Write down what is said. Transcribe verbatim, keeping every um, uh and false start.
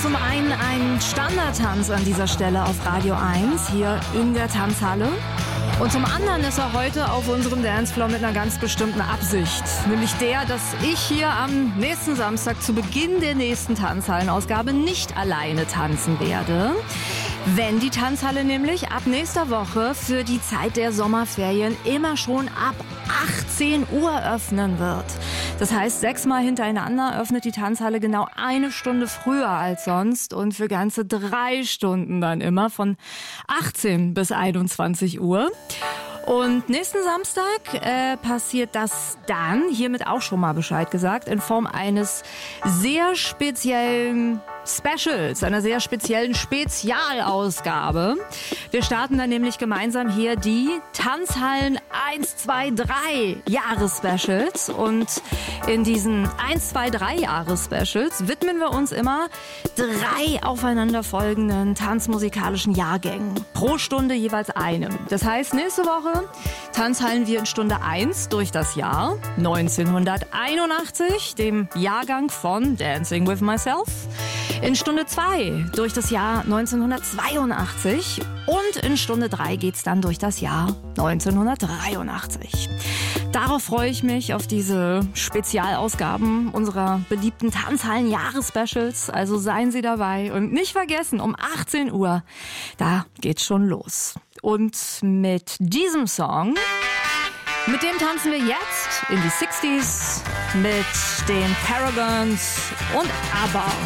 zum einen ein Standardtanz an dieser Stelle auf Radio eins, hier in der Tanzhalle. Und zum anderen ist er heute auf unserem Dancefloor mit einer ganz bestimmten Absicht. Nämlich der, dass ich hier am nächsten Samstag zu Beginn der nächsten Tanzhallenausgabe nicht alleine tanzen werde. Wenn die Tanzhalle nämlich ab nächster Woche für die Zeit der Sommerferien immer schon ab achtzehn Uhr öffnen wird. Das heißt, sechsmal hintereinander öffnet die Tanzhalle genau eine Stunde früher als sonst und für ganze drei Stunden dann immer von achtzehn bis einundzwanzig Uhr. Und nächsten Samstag äh, passiert das dann, hiermit auch schon mal Bescheid gesagt, in Form eines sehr speziellen Specials, einer sehr speziellen Spezialausgabe. Wir starten dann nämlich gemeinsam hier die Tanzhallen eins, zwei, drei Jahres-Specials. Und in diesen eins, zwei, drei Jahres-Specials widmen wir uns immer drei aufeinanderfolgenden tanzmusikalischen Jahrgängen. Pro Stunde jeweils einem. Das heißt, nächste Woche tanzhallen wir in Stunde eins durch das Jahr neunzehnhunderteinundachtzig, dem Jahrgang von Dancing with Myself. In Stunde zwei durch das Jahr neunzehnhundertzweiundachtzig und in Stunde drei geht's dann durch das Jahr neunzehnhundertdreiundachtzig. Darauf freue ich mich, auf diese Spezialausgaben unserer beliebten Tanzhallen-Jahres-Specials. Also seien Sie dabei und nicht vergessen, um achtzehn Uhr, da geht's schon los. Und mit diesem Song, mit dem tanzen wir jetzt in die sechziger mit den Paragons und ABBA.